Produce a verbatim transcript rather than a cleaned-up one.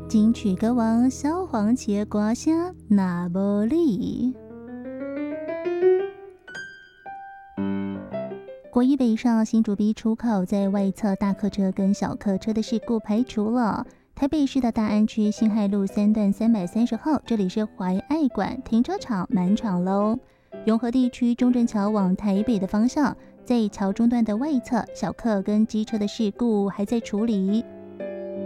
金曲歌王小黄茄瓜虾那不利。国一北上新竹 B 出口在外侧大客车跟小客车的事故排除了。台北市的大安区辛亥路三段三百三十号，这里是怀爱馆停车场满场喽。永和地区中正桥往台北的方向，在桥中段的外侧小客跟机车的事故还在处理。